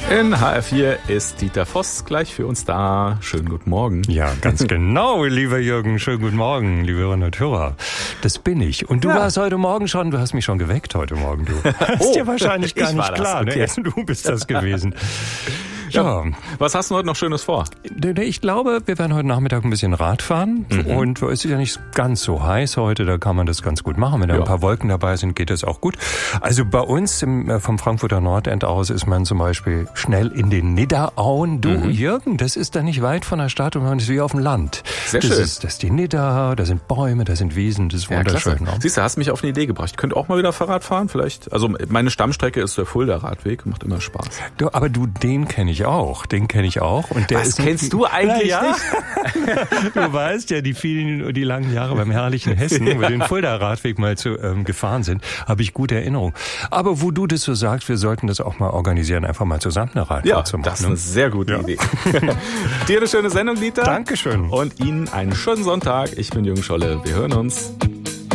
In HR4 ist Dieter Voss gleich für uns da. Schönen guten Morgen. Ja, ganz genau, lieber Jürgen. Schönen guten Morgen, liebe Hörerinnen und Hörer. Das bin ich. Und du warst heute Morgen schon, du hast mich schon geweckt heute Morgen, du. Ist dir wahrscheinlich gar nicht klar, okay. Ne? Du bist das gewesen. Ja. Was hast du heute noch Schönes vor? Ich glaube, wir werden heute Nachmittag ein bisschen Rad fahren. Und es ist ja nicht ganz so heiß heute, da kann man das ganz gut machen. Wenn da ein paar Wolken dabei sind, geht das auch gut. Also bei uns vom Frankfurter Nordend aus ist man zum Beispiel schnell in den Nidderauen. Du, Jürgen, das ist da nicht weit von der Stadt und man ist wie auf dem Land. Sehr schön. Das ist die Nidda, da sind Bäume, da sind Wiesen, das ist wunderschön. Ja, siehst du, hast mich auf eine Idee gebracht. Ich könnte auch mal wieder Fahrrad fahren, vielleicht. Also meine Stammstrecke ist der Fulda-Radweg, macht immer Spaß. Du, aber den kenne ich auch. Den kenne ich auch. Und der Was kennst du eigentlich nicht? Du weißt ja, die langen Jahre beim herrlichen Hessen, wo wir den Fulda-Radweg mal gefahren sind, habe ich gute Erinnerungen. Aber wo du das so sagst, wir sollten das auch mal organisieren, einfach mal zusammen eine Radfahrt zu machen. Ja, das ist eine sehr gute Idee. Dir eine schöne Sendung, Dieter. Dankeschön. Und Ihnen einen schönen Sonntag. Ich bin Jürgen Scholle. Wir hören uns.